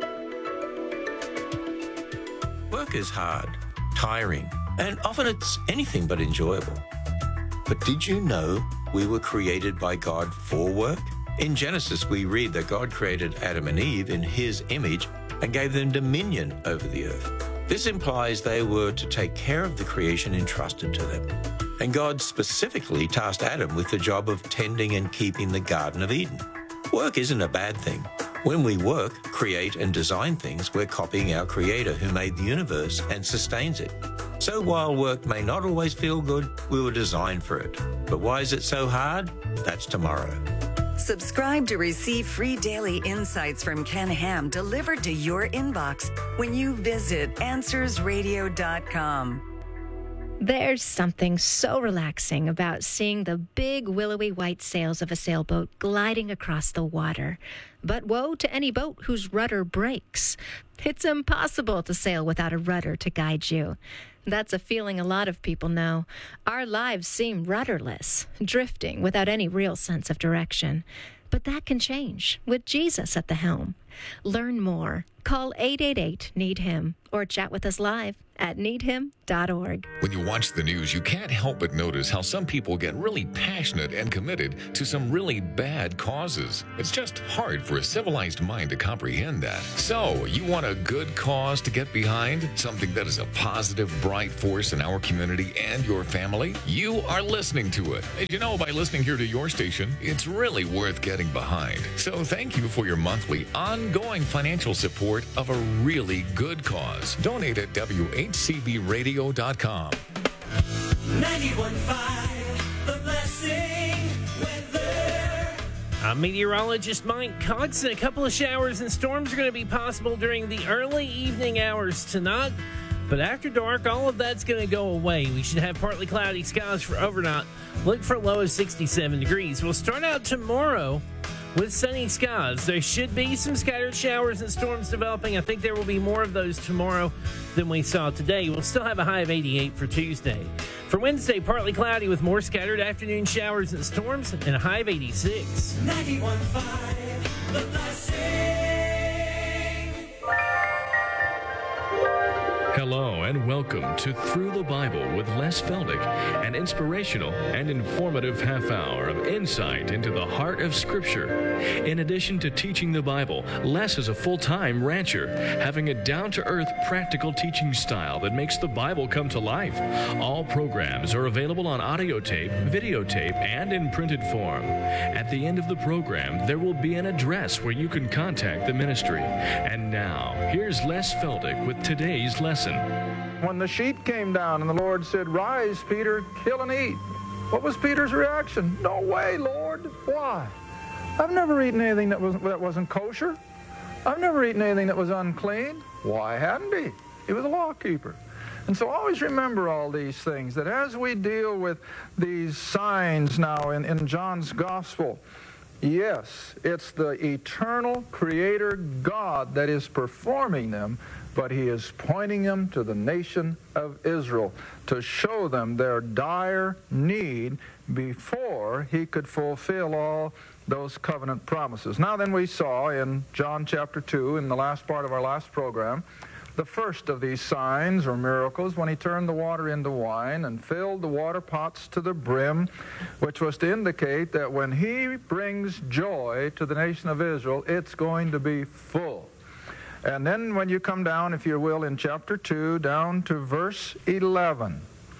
Work is hard, tiring, and often it's anything but enjoyable. But did you know we were created by God for work? In Genesis, we read that God created Adam and Eve in his image and gave them dominion over the earth. This implies they were to take care of the creation entrusted to them. And God specifically tasked Adam with the job of tending and keeping the Garden of Eden. Work isn't a bad thing. When we work, create, and design things, we're copying our Creator who made the universe and sustains it. So while work may not always feel good, we were designed for it. But why is it so hard? That's tomorrow. Subscribe to receive free daily insights from Ken Ham delivered to your inbox when you visit answers radio dot com. There's something so relaxing about seeing the big willowy white sails of a sailboat gliding across the water. But woe to any boat whose rudder breaks. It's impossible to sail without a rudder to guide you. That's a feeling a lot of people know. Our lives seem rudderless, drifting without any real sense of direction. But that can change with Jesus at the helm. Learn more. Call eight eight eight, need him or chat with us live at need him dot org. When you watch the news, you can't help but notice how some people get really passionate and committed to some really bad causes. It's just hard for a civilized mind to comprehend that. So, you want a good cause to get behind? Something that is a positive, bright force in our community and your family? You are listening to it. As you know, by listening here to your station, it's really worth getting behind. So, thank you for your monthly, ongoing financial support of a really good cause. Donate at W H C B radio dot com. ninety-one point five, The Blessing Weather. I'm meteorologist Mike Cox, and a couple of showers and storms are going to be possible during the early evening hours tonight. But after dark, all of that's going to go away. We should have partly cloudy skies for overnight. Look for a low of sixty-seven degrees. We'll start out tomorrow with sunny skies. There should be some scattered showers and storms developing. I think there will be more of those tomorrow than we saw today. We'll still have a high of eighty-eight for Tuesday. For Wednesday, partly cloudy with more scattered afternoon showers and storms and a high of eighty-six. ninety-one point five, The Blessing. Hello and welcome to Through the Bible with Les Feldick, an inspirational and informative half hour of insight into the heart of Scripture. In addition to teaching the Bible, Les is a full-time rancher, having a down-to-earth practical teaching style that makes the Bible come to life. All programs are available on audio tape, videotape, and in printed form. At the end of the program, there will be an address where you can contact the ministry. And now, here's Les Feldick with today's lesson. When the sheep came down and the Lord said, "Rise, Peter, kill and eat," what was Peter's reaction? "No way, Lord." Why? "I've never eaten anything that wasn't, that wasn't kosher. I've never eaten anything that was unclean." Why hadn't he? He was a law keeper. And so always remember all these things, that as we deal with these signs now in, in John's Gospel, yes, it's the eternal Creator God that is performing them, but he is pointing them to the nation of Israel to show them their dire need before he could fulfill all those covenant promises. Now then, we saw in John chapter two, in the last part of our last program, the first of these signs or miracles when he turned the water into wine and filled the water pots to the brim, which was to indicate that when he brings joy to the nation of Israel, it's going to be full. And then when you come down, if you will, in chapter two, down to verse eleven.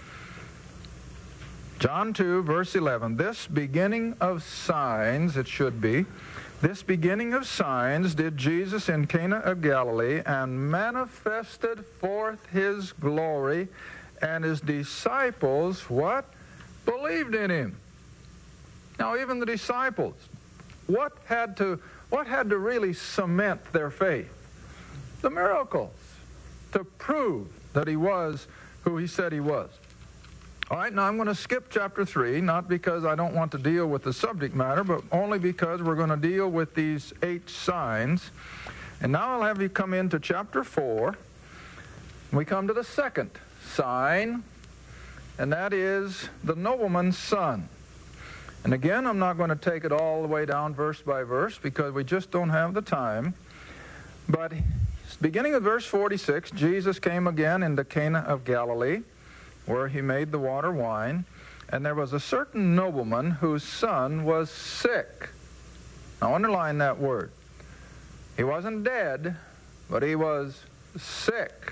John two, verse eleven. This beginning of signs, it should be, this beginning of signs did Jesus in Cana of Galilee, and manifested forth his glory, and his disciples, what? Believed in him. Now, even the disciples, what had to, what had to really cement their faith? The miracles, to prove that he was who he said he was. All right, now I'm going to skip chapter three, not because I don't want to deal with the subject matter, but only because we're going to deal with these eight signs. And now I'll have you come into chapter four. We come to the second sign, and that is the nobleman's son. And again, I'm not going to take it all the way down verse by verse because we just don't have the time. But beginning of verse forty-six, Jesus came again into Cana of Galilee, where he made the water wine, and there was a certain nobleman whose son was sick. Now underline that word. He wasn't dead, but he was sick.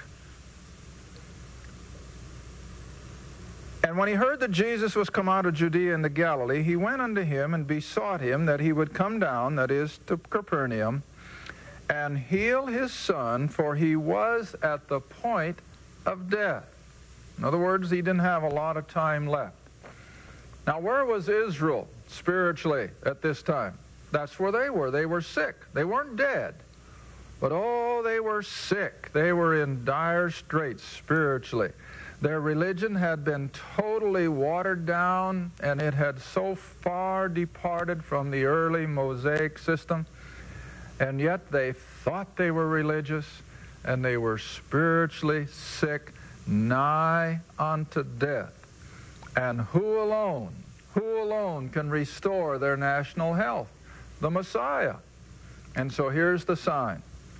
And when he heard that Jesus was come out of Judea into Galilee, he went unto him and besought him that he would come down, that is, to Capernaum, and heal his son, for he was at the point of death. In other words, he didn't have a lot of time left. Now, where was Israel spiritually at this time? That's where they were. They were sick. They weren't dead. But, oh, they were sick. They were in dire straits spiritually. Their religion had been totally watered down, and it had so far departed from the early Mosaic system, and yet they thought they were religious, and they were spiritually sick, nigh unto death. And who alone, who alone can restore their national health? The Messiah. And so here's the sign.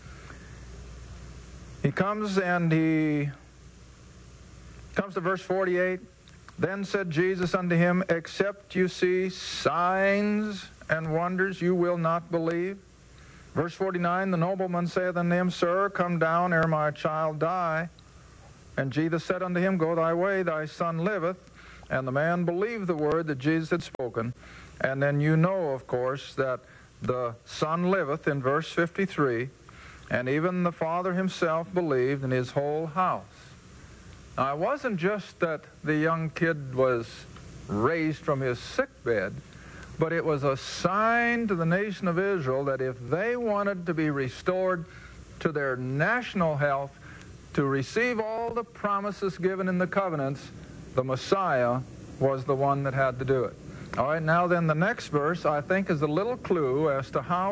He comes and he comes to verse forty-eight. Then said Jesus unto him, except you see signs and wonders, you will not believe. Verse forty-nine, the nobleman saith unto him, Sir, come down ere my child die. And Jesus said unto him, Go thy way, thy son liveth. And the man believed the word that Jesus had spoken. And then you know, of course, that the son liveth in verse fifty-three. And even the father himself believed, in his whole house. Now, it wasn't just that the young kid was raised from his sick bed, but it was a sign to the nation of Israel that if they wanted to be restored to their national health, to receive all the promises given in the covenants, the Messiah was the one that had to do it. All right, now then the next verse, I think, is a little clue as to how